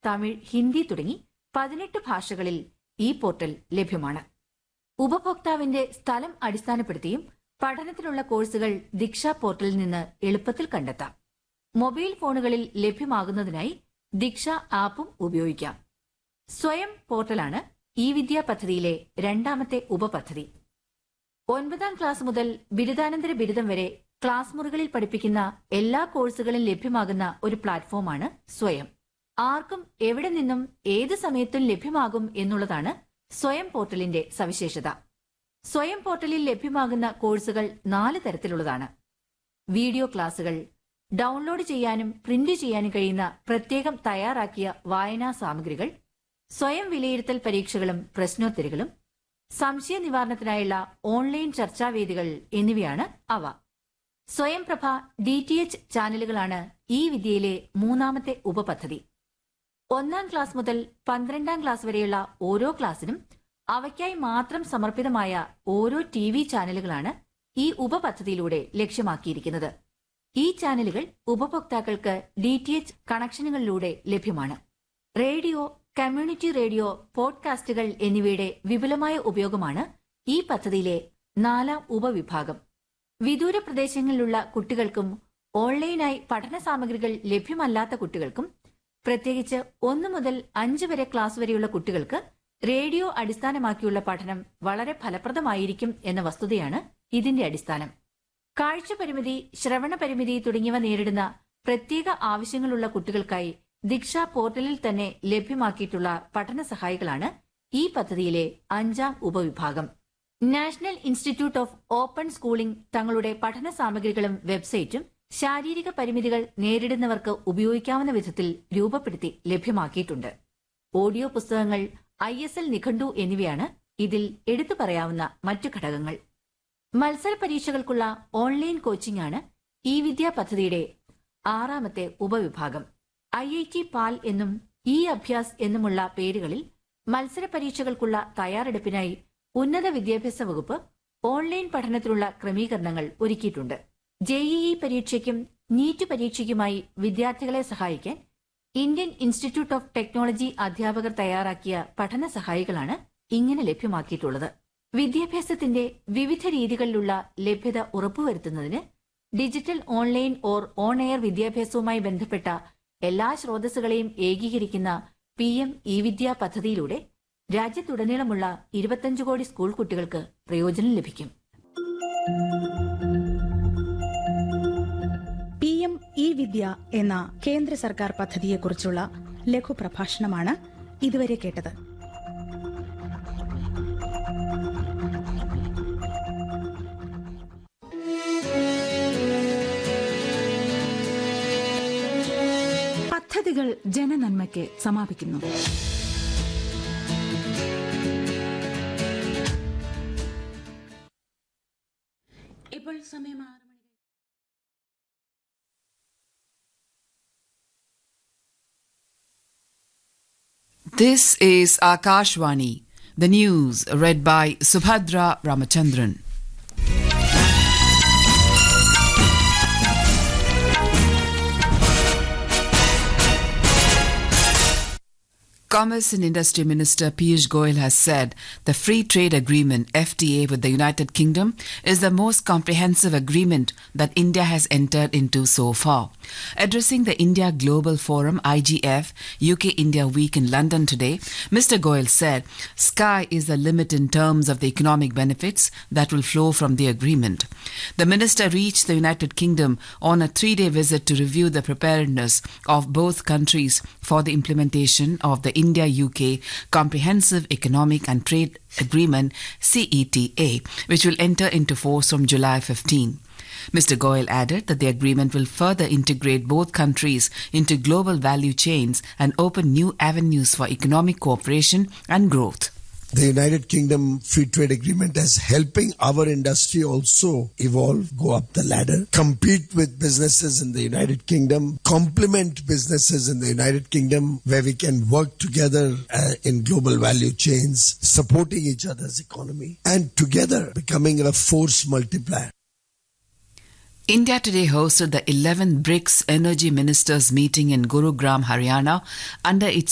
തമിഴ്, ഹിന്ദി തുടങ്ങി 18 ഭാഷകളിൽ ഈ പോർട്ടൽ ലഭ്യമാണ്. ഉപഭോക്താവിന്റെ സ്ഥലം അടിസ്ഥാനപ്പെടുത്തിയും പഠനത്തിനുള്ള കോഴ്സുകൾ ദീക്ഷ പോർട്ടലിൽ നിന്ന് എളുപ്പത്തിൽ കണ്ടെത്താം. മൊബൈൽ ഫോണുകളിൽ ലഭ്യമാകുന്നതിനായി ദീക്ഷ ആപ്പും ഉപയോഗിക്കാം. സ്വയം പോർട്ടലാണ് ഈ വിദ്യാ പദ്ധതിയിലെ രണ്ടാമത്തെ ഉപപദ്ധതി. 9ാം ക്ലാസ് മുതൽ ബിരുദാനന്തര ബിരുദം വരെ ക്ലാസ് മുറികളിൽ പഠിപ്പിക്കുന്ന എല്ലാ കോഴ്സുകളും ലഭ്യമാകുന്ന ഒരു പ്ലാറ്റ്ഫോമാണ് സ്വയം. ആർക്കും എവിടെ നിന്നും ഏത് സമയത്തും ലഭ്യമാകും എന്നുള്ളതാണ് സ്വയം പോർട്ടലിന്റെ സവിശേഷത. സ്വയം പോർട്ടലിൽ ലഭ്യമാകുന്ന കോഴ്സുകൾ 4 തരത്തിലുള്ളതാണ്. വീഡിയോ ക്ലാസുകൾ, ഡൗൺലോഡ് ചെയ്യാനും പ്രിന്റ് ചെയ്യാനും കഴിയുന്ന പ്രത്യേകം തയ്യാറാക്കിയ വായനാ സാമഗ്രികൾ, സ്വയം വിലയിരുത്തൽ പരീക്ഷകളും പ്രശ്നോത്തരികളും, സംശയ നിവാരണത്തിനായുള്ള ഓൺലൈൻ ചർച്ചാവേദികൾ എന്നിവയാണ് അവ. സ്വയംപ്രഭ DTH ചാനലുകളാണ് ഈ വിദ്യയിലെ മൂന്നാമത്തെ ഉപപദ്ധതി. 1ാം ക്ലാസ് മുതൽ 12ാം ക്ലാസ് വരെയുള്ള ഓരോ ക്ലാസ്സിനും അവയ്ക്കായി മാത്രം സമർപ്പിതമായ ഓരോ TV ചാനലുകളാണ് ഈ ഉപപദ്ധതിയിലൂടെ ലക്ഷ്യമാക്കിയിരിക്കുന്നത്. ഈ ചാനലുകൾ ഉപഭോക്താക്കൾക്ക് DTH കണക്ഷനുകളിലൂടെ ലഭ്യമാണ്. റേഡിയോ, കമ്മ്യൂണിറ്റി റേഡിയോ, പോഡ്കാസ്റ്റുകൾ എന്നിവയുടെ വിപുലമായ ഉപയോഗമാണ് ഈ പദ്ധതിയിലെ 4ാം ഉപവിഭാഗം. വിദൂര പ്രദേശങ്ങളിലുള്ള കുട്ടികൾക്കും ഓൺലൈനായി പഠന സാമഗ്രികൾ ലഭ്യമല്ലാത്ത കുട്ടികൾക്കും, പ്രത്യേകിച്ച് 1 മുതൽ 5 വരെ ക്ലാസ് വരെയുള്ള കുട്ടികൾക്ക് റേഡിയോ അടിസ്ഥാനമാക്കിയുള്ള പഠനം വളരെ ഫലപ്രദമായിരിക്കും എന്ന വസ്തുതയാണ് ഇതിന്റെ അടിസ്ഥാനം. കാഴ്ച പരിമിതി, ശ്രവണ പരിമിതി തുടങ്ങിയവ നേരിടുന്ന പ്രത്യേക ആവശ്യങ്ങളുള്ള കുട്ടികൾക്കായി ദീക്ഷ പോർട്ടലിൽ തന്നെ ലഭ്യമാക്കിയിട്ടുള്ള പഠന സഹായികളാണ് ഈ പദ്ധതിയിലെ 5ാം ഉപവിഭാഗം. National institute of open schooling തങ്ങളുടെ പഠന സാമഗ്രികളും വെബ്സൈറ്റും ശാരീരിക പരിമിതികൾ നേരിടുന്നവർക്ക് ഉപയോഗിക്കാവുന്ന വിധത്തിൽ രൂപപ്പെടുത്തി ലഭ്യമാക്കിയിട്ടുണ്ട്. ഓഡിയോ പുസ്തകങ്ങൾ, ISL നിഘണ്ടു എന്നിവയാണ് ഇതിൽ എടുത്തു പറയാവുന്ന മറ്റു ഘടകങ്ങൾ. മത്സര പരീക്ഷകൾക്കുള്ള ഓൺലൈൻ കോച്ചിംഗ് ആണ് ഈ വിദ്യാ പദ്ധതിയുടെ 6ാമത്തെ ഉപവിഭാഗം. IIT പാൽ എന്നും അഭ്യാസ് എന്നുമുള്ള പേരുകളിൽ മത്സര പരീക്ഷകൾക്കുള്ള തയ്യാറെടുപ്പിനായി ഉന്നത വിദ്യാഭ്യാസ വകുപ്പ് ഓൺലൈൻ പഠനത്തിനുള്ള ക്രമീകരണങ്ങൾ ഒരുക്കിയിട്ടുണ്ട്. JEE പരീക്ഷയ്ക്കും നീറ്റ് പരീക്ഷയ്ക്കുമായി വിദ്യാർത്ഥികളെ സഹായിക്കാൻ ഇന്ത്യൻ ഇൻസ്റ്റിറ്റ്യൂട്ട് ഓഫ് ടെക്നോളജി അധ്യാപകർ തയ്യാറാക്കിയ പഠന സഹായികളാണ് ഇങ്ങനെ ലഭ്യമാക്കിയിട്ടുള്ളത്. വിദ്യാഭ്യാസത്തിന്റെ വിവിധ രീതികളിലുള്ള ലഭ്യത ഉറപ്പുവരുത്തുന്നതിന് ഡിജിറ്റൽ, ഓൺലൈൻ ഓൺ എയർ വിദ്യാഭ്യാസവുമായി ബന്ധപ്പെട്ട എല്ലാ സ്രോതസ്സുകളെയും ഏകീകരിക്കുന്ന PM ഇ-വിദ്യ പദ്ധതിയിലൂടെ രാജ്യത്തുടനീളമുള്ള 25 കോടി സ്കൂൾ കുട്ടികൾക്ക് പ്രയോജനം ലഭിക്കും. PM ഇ-വിദ്യ എന്ന കേന്ദ്ര സർക്കാർ പദ്ധതിയെക്കുറിച്ചുള്ള ലഘുപ്രഭാഷണമാണ് ഇതുവരെ കേട്ടത്. പദ്ധതികൾ ജനനന്മയ്ക്ക് സമാപിക്കുന്നു. ഇപ്പോൾ സമയം 6 മണി. This is Akashvani. The news read by Subhadra Ramachandran. Commerce and Industry Minister Piyush Goyal has said the Free Trade Agreement (FTA) with the United Kingdom is the most comprehensive agreement that India has entered into so far. Addressing the India Global Forum (IGF) UK-India Week in London today, Mr. Goyal said, "Sky is the limit in terms of the economic benefits that will flow from the agreement." The minister reached the United Kingdom on a 3-day visit to review the preparedness of both countries for the implementation of the India-UK Comprehensive Economic and Trade Agreement (CETA), which will enter into force from July 15. Mr. Goyal added that the agreement will further integrate both countries into global value chains and open new avenues for economic cooperation and growth. The United Kingdom Free Trade Agreement is helping our industry also evolve, go up the ladder, compete with businesses in the United Kingdom, complement businesses in the United Kingdom, where we can work together in global value chains, supporting each other's economy, and together becoming a force multiplier. India today hosted the 11th BRICS Energy Ministers meeting in Gurugram, Haryana, under its